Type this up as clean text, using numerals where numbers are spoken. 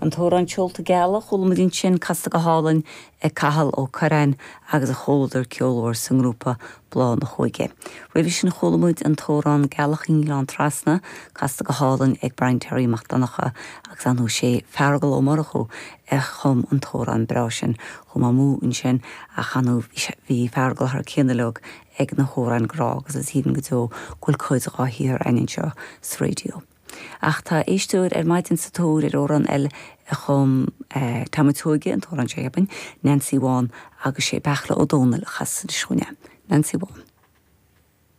An tóran teolta geala chulmadín sin casta go hálainn cahall ó Carán agus a chóldar ceolúir san grúpa blá na chuige. Ra bhí sin cholamúid an tóran gealach in Lán trasna casta go hálainn ag Brian Terry Macdonacha agus anú sé fergal ó marachú chum an tóran brasin chum a mú in sin a chanú bhí fergal ar cinnalog ag na hóran grá agus is hían go tó gúil chuid a hír ainin seo s radio. Ach tá éistúir maitin sa tóir óran a chum tamatóige an tóran séabin Nancy Wan agus sé bechla ó dónal chas na súne. Nancy Wan.